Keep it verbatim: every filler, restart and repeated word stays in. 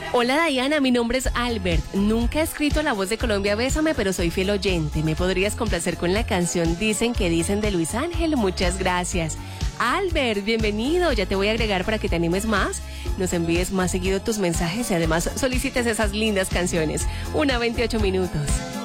Hola Diana, mi nombre es Albert. Nunca he escrito La Voz de Colombia Bésame, pero soy fiel oyente. ¿Me podrías complacer con la canción Dicen que dicen de Luis Ángel? Muchas gracias. Albert, bienvenido. Ya te voy a agregar para que te animes más, nos envíes más seguido tus mensajes y además solicites esas lindas canciones. Una veintiocho minutos.